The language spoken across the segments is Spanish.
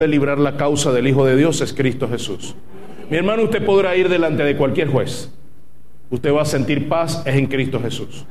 de librar la causa del Hijo de Dios es Cristo Jesús. Mi hermano, usted podrá ir delante de cualquier juez. Usted va a sentir paz, es en Cristo Jesús.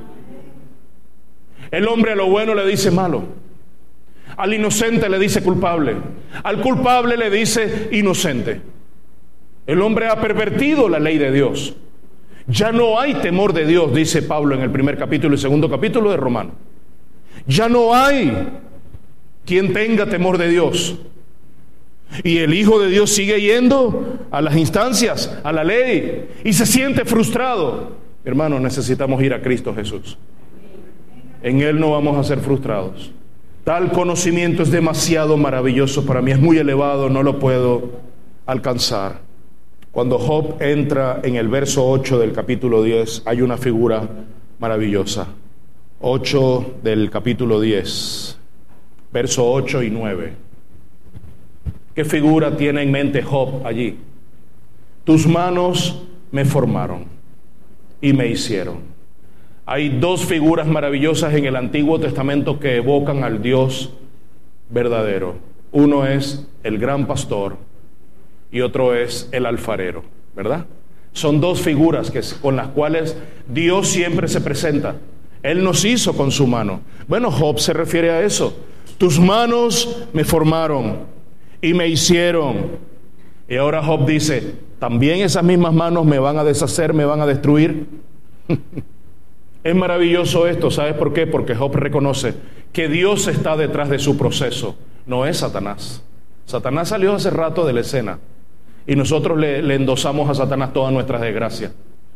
El hombre a lo bueno le dice malo. Al inocente le dice culpable. Al culpable le dice inocente. El hombre ha pervertido la ley de Dios. Ya no hay temor de Dios, dice Pablo en el primer capítulo y segundo capítulo de Romanos. Ya no hay quien tenga temor de Dios. Y el Hijo de Dios sigue yendo a las instancias, a la ley, y se siente frustrado. Hermano, necesitamos ir a Cristo Jesús. En Él no vamos a ser frustrados. Tal conocimiento es demasiado maravilloso para mí, es muy elevado, no lo puedo alcanzar. Cuando Job entra en el verso 8 del capítulo 10, hay una figura maravillosa. 8 del capítulo 10, verso 8 y 9. ¿Qué figura tiene en mente Job allí? Tus manos me formaron y me hicieron. Hay dos figuras maravillosas en el Antiguo Testamento que evocan al Dios verdadero. Uno es el gran pastor y otro es el alfarero, ¿verdad? Son dos figuras con las cuales Dios siempre se presenta. Él nos hizo con su mano. Bueno, Job se refiere a eso. Tus manos me formaron y me hicieron. Y ahora Job dice, ¿también esas mismas manos me van a deshacer, me van a destruir? Es maravilloso esto, ¿sabes por qué? Porque Job reconoce que Dios está detrás de su proceso, no es Satanás. Satanás salió hace rato de la escena y nosotros le endosamos a Satanás todas nuestras desgracias.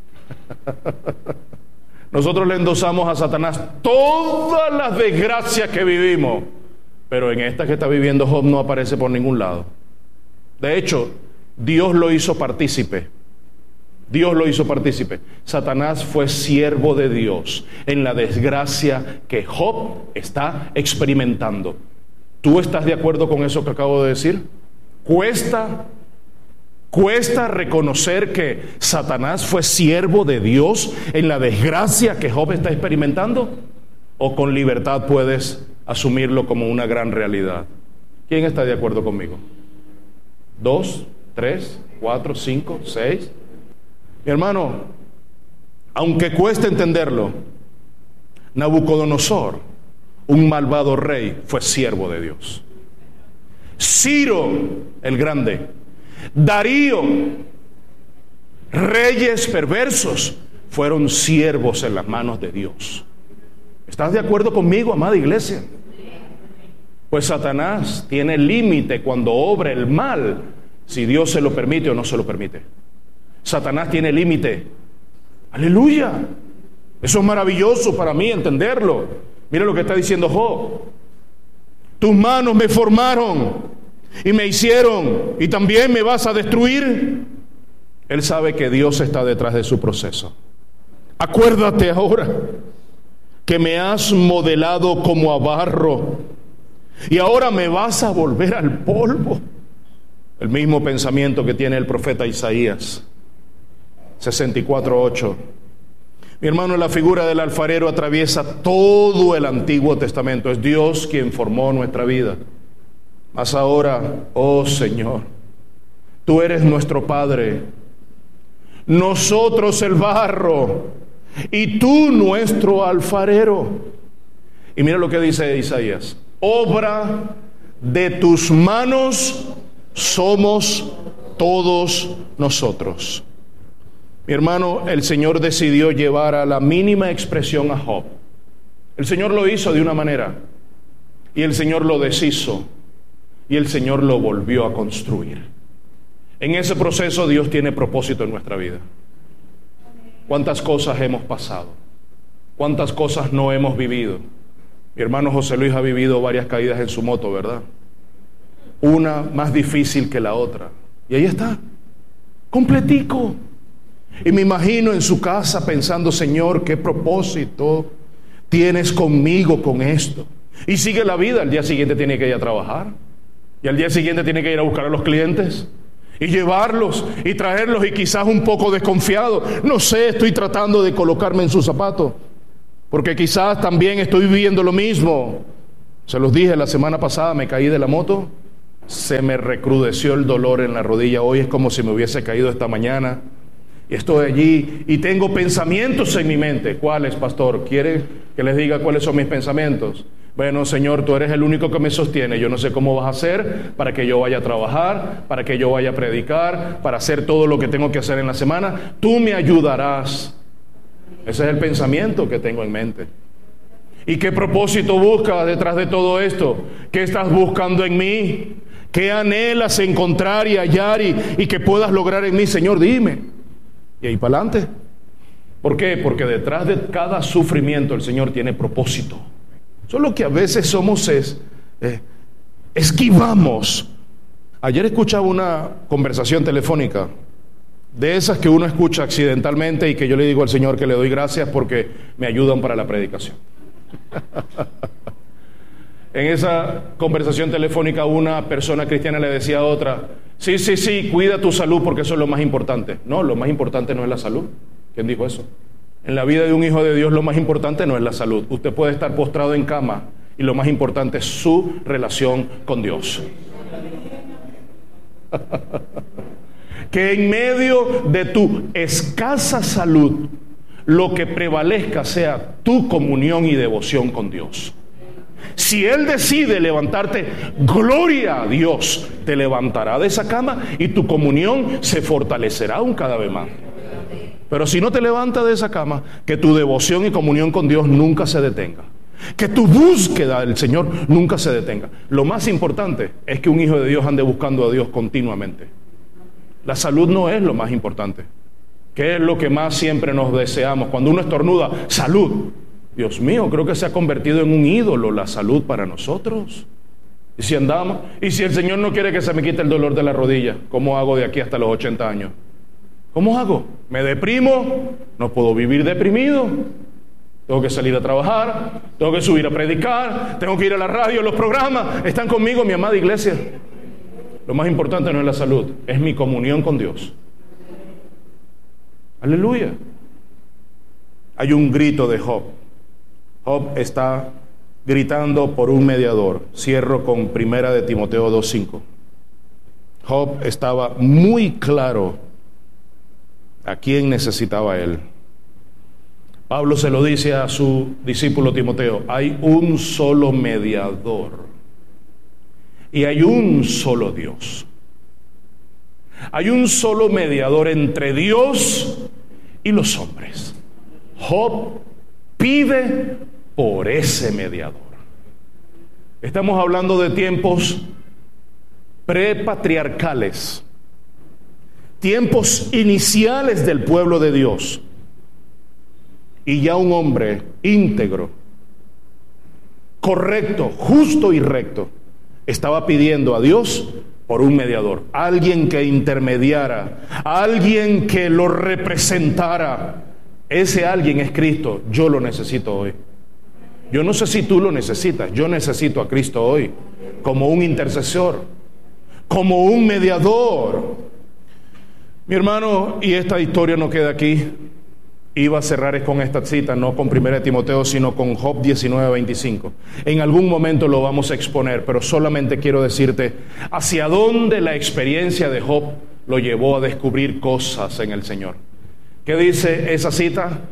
Nosotros le endosamos a Satanás todas las desgracias que vivimos, pero en esta que está viviendo Job no aparece por ningún lado. De hecho, Dios lo hizo partícipe. Dios lo hizo partícipe. Satanás fue siervo de Dios en la desgracia que Job está experimentando. ¿Tú estás de acuerdo con eso que acabo de decir? Cuesta reconocer que Satanás fue siervo de Dios en la desgracia que Job está experimentando, o con libertad puedes asumirlo como una gran realidad. ¿Quién está de acuerdo conmigo? 2, 3, 4, 5, 6. Mi hermano, aunque cueste entenderlo, Nabucodonosor, un malvado rey, fue siervo de Dios. Ciro el Grande, Darío, reyes perversos, fueron siervos en las manos de Dios. ¿Estás de acuerdo conmigo, amada iglesia? Pues Satanás tiene límite cuando obra el mal, si Dios se lo permite o no se lo permite. Satanás tiene límite. Aleluya. Eso es maravilloso para mí entenderlo. Mira lo que está diciendo Job. Tus manos me formaron y me hicieron, y también me vas a destruir. Él sabe que Dios está detrás de su proceso. Acuérdate ahora que me has modelado como a barro y ahora me vas a volver al polvo. El mismo pensamiento que tiene el profeta Isaías 64:8. Mi hermano, la figura del alfarero atraviesa todo el Antiguo Testamento. Es Dios quien formó nuestra vida. Mas ahora, oh Señor, tú eres nuestro Padre, nosotros el barro y tú nuestro alfarero. Y mira lo que dice Isaías: obra de tus manos somos todos nosotros. Mi hermano, el Señor decidió llevar a la mínima expresión a Job. El Señor lo hizo de una manera y el Señor lo deshizo y el Señor lo volvió a construir. En ese proceso Dios tiene propósito en nuestra vida. ¿Cuántas cosas hemos pasado? ¿Cuántas cosas no hemos vivido? Mi hermano José Luis ha vivido varias caídas en su moto, ¿verdad? Una más difícil que la otra. Y ahí está, completico. Y me imagino en su casa pensando: Señor, ¿qué propósito tienes conmigo con esto? Y sigue la vida. Al día siguiente tiene que ir a trabajar. Y al día siguiente tiene que ir a buscar a los clientes y llevarlos y traerlos, y quizás un poco desconfiado. No sé, estoy tratando de colocarme en sus zapatos, porque quizás también estoy viviendo lo mismo. Se los dije la semana pasada, me caí de la moto Se me recrudeció el dolor en la rodilla. Hoy es como si me hubiese caído esta mañana. Y estoy allí y tengo pensamientos en mi mente. ¿Cuáles, pastor? ¿Quiere que les diga cuáles son mis pensamientos? Bueno, Señor, tú eres el único que me sostiene. Yo no sé cómo vas a hacer para que yo vaya a trabajar, para que yo vaya a predicar, para hacer todo lo que tengo que hacer en la semana. Tú me ayudarás. Ese es el pensamiento que tengo en mente. ¿Y qué propósito buscas detrás de todo esto? ¿Qué estás buscando en mí? ¿Qué anhelas encontrar y hallar y que puedas lograr en mí? Señor, dime. Y ahí para adelante. ¿Por qué? Porque detrás de cada sufrimiento el Señor tiene propósito. Solo que a veces somos esquivamos. Ayer escuchaba una conversación telefónica de esas que uno escucha accidentalmente y que yo le digo al Señor que le doy gracias porque me ayudan para la predicación. En esa conversación telefónica una persona cristiana le decía a otra: sí, cuida tu salud porque eso es lo más importante. No, lo más importante no es la salud. ¿Quién dijo eso? En la vida de un hijo de Dios lo más importante no es la salud. Usted puede estar postrado en cama y lo más importante es su relación con Dios. Que en medio de tu escasa salud lo que prevalezca sea tu comunión y devoción con Dios. Si Él decide levantarte, gloria a Dios, te levantará de esa cama y tu comunión se fortalecerá aún cada vez más. Pero si no te levantas de esa cama, que tu devoción y comunión con Dios nunca se detenga. Que tu búsqueda del Señor nunca se detenga. Lo más importante es que un hijo de Dios ande buscando a Dios continuamente. La salud no es lo más importante. ¿Qué es lo que más siempre nos deseamos? Cuando uno estornuda, salud. Dios mío, creo que se ha convertido en un ídolo la salud para nosotros. Y si andamos, y si el Señor no quiere que se me quite el dolor de la rodilla, ¿cómo hago de aquí hasta los 80 años? ¿Cómo hago? ¿Me deprimo? No puedo vivir deprimido. Tengo que salir a trabajar, tengo que subir a predicar, tengo que ir a la radio, los programas. Están conmigo, mi amada iglesia. Lo más importante no es la salud, es mi comunión con Dios. Aleluya. Hay un grito de Job. Job está gritando por un mediador. Cierro con 1 de Timoteo 2:5. Job estaba muy claro a quién necesitaba él. Pablo se lo dice a su discípulo Timoteo: hay un solo mediador y hay un solo Dios. Hay un solo mediador entre Dios y los hombres. Job pide por ese mediador. Estamos hablando de tiempos prepatriarcales, tiempos iniciales del pueblo de Dios. Y ya un hombre íntegro, correcto, justo y recto, estaba pidiendo a Dios por un mediador, alguien que intermediara, alguien que lo representara. Ese alguien es Cristo. Yo lo necesito hoy. Yo no sé si tú lo necesitas. Yo necesito a Cristo hoy como un intercesor, como un mediador. Mi hermano, y esta historia no queda aquí. Iba a cerrar con esta cita, no con 1 de Timoteo, sino con Job 19:25. En algún momento lo vamos a exponer, pero solamente quiero decirte hacia dónde la experiencia de Job lo llevó a descubrir cosas en el Señor. ¿Qué dice esa cita?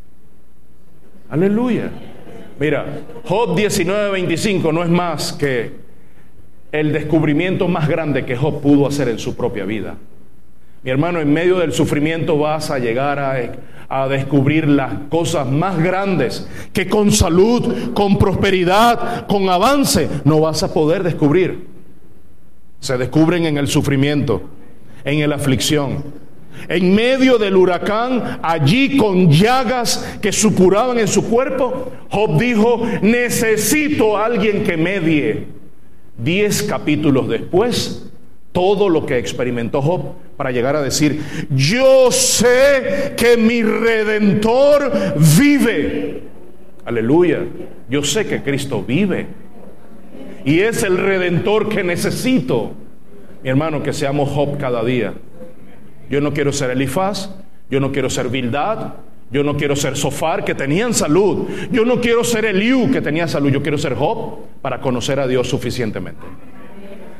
Aleluya. Mira, Job 19:25 no es más que el descubrimiento más grande que Job pudo hacer en su propia vida. Mi hermano, en medio del sufrimiento vas a llegar a descubrir las cosas más grandes que con salud, con prosperidad, con avance no vas a poder descubrir. Se descubren en el sufrimiento, en la aflicción. En medio del huracán, allí con llagas que supuraban en su cuerpo, Job dijo: necesito a alguien que medie. 10 capítulos después, todo lo que experimentó Job para llegar a decir: yo sé que mi Redentor vive. Aleluya. Yo sé que Cristo vive y es el Redentor que necesito. Mi hermano, que seamos Job cada día. Yo no quiero ser Elifaz, yo no quiero ser Bildad, yo no quiero ser Sofar, que tenían salud. Yo no quiero ser Eliú, que tenía salud. Yo quiero ser Job para conocer a Dios suficientemente.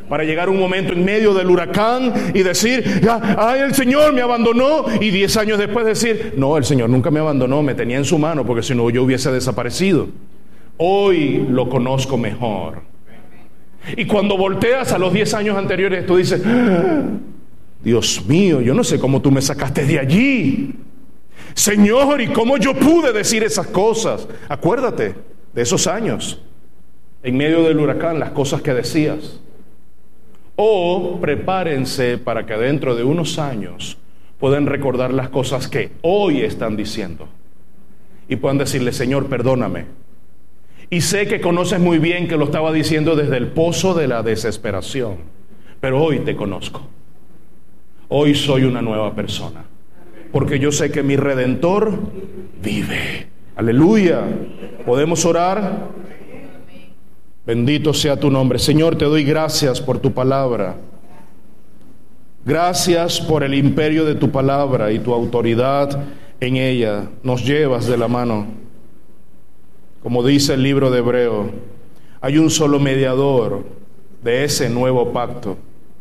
para llegar un momento en medio del huracán y decir, ay, el Señor me abandonó, y 10 años después decir, no, el Señor nunca me abandonó, me tenía en su mano, porque si no yo hubiese desaparecido. Hoy lo conozco mejor. Y cuando volteas a los 10 años anteriores, tú dices, Dios mío, yo no sé cómo tú me sacaste de allí, Señor, y cómo yo pude decir esas cosas. Acuérdate de esos años, en medio del huracán, las cosas que decías. O prepárense para que dentro de unos años puedan recordar las cosas que hoy están diciendo y puedan decirle, Señor, perdóname. Y sé que conoces muy bien que lo estaba diciendo desde el pozo de la desesperación, pero hoy te conozco. Hoy soy una nueva persona, porque yo sé que mi Redentor vive. Aleluya. ¿Podemos orar? Bendito sea tu nombre. Señor, te doy gracias por tu palabra. Gracias por el imperio de tu palabra y tu autoridad en ella. Nos llevas de la mano. Como dice el libro de Hebreo, hay un solo mediador de ese nuevo pacto.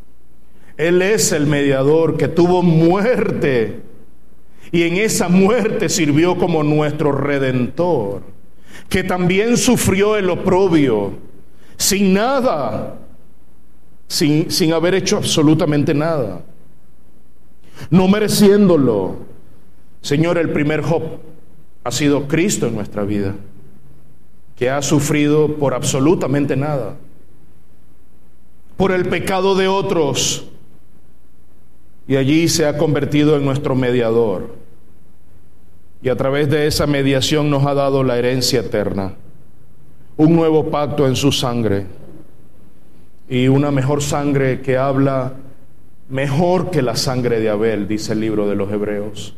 Él es el mediador que tuvo muerte y en esa muerte sirvió como nuestro Redentor, que también sufrió el oprobio, sin nada, sin haber hecho absolutamente nada, no mereciéndolo. Señor, el primer Job ha sido Cristo en nuestra vida, que ha sufrido por absolutamente nada, por el pecado de otros, y allí se ha convertido en nuestro mediador, y a través de esa mediación nos ha dado la herencia eterna, un nuevo pacto en su sangre, y una mejor sangre que habla mejor que la sangre de Abel, dice el libro de los Hebreos.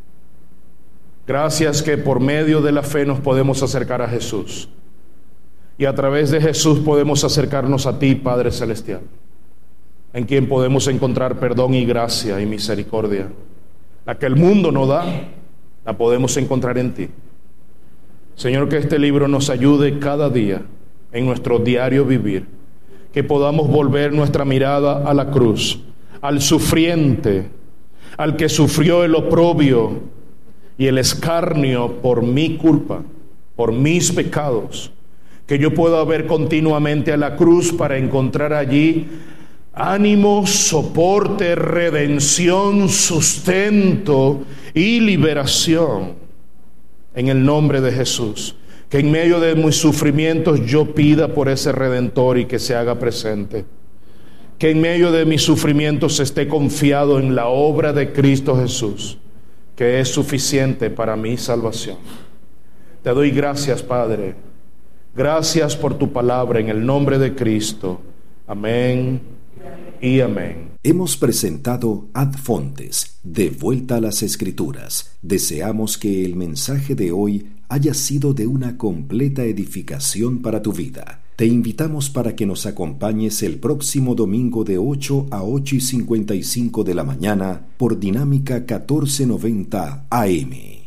Gracias que por medio de la fe nos podemos acercar a Jesús, y a través de Jesús podemos acercarnos a ti, Padre Celestial, en quien podemos encontrar perdón y gracia y misericordia. La que el mundo no da, la podemos encontrar en ti. Señor, que este libro nos ayude cada día en nuestro diario vivir, que podamos volver nuestra mirada a la cruz, al sufriente, al que sufrió el oprobio y el escarnio por mi culpa, por mis pecados, que yo pueda ver continuamente a la cruz para encontrar allí ánimo, soporte, redención, sustento y liberación. En el nombre de Jesús, que en medio de mis sufrimientos yo pida por ese Redentor y que se haga presente. Que en medio de mis sufrimientos esté confiado en la obra de Cristo Jesús, que es suficiente para mi salvación. Te doy gracias, Padre. Gracias por tu palabra en el nombre de Cristo. Amén y amén. Hemos presentado Ad Fontes, de vuelta a las Escrituras. Deseamos que el mensaje de hoy haya sido de una completa edificación para tu vida. Te invitamos para que nos acompañes el próximo domingo de 8 a 8:55 de la mañana por Dinámica 1490 AM.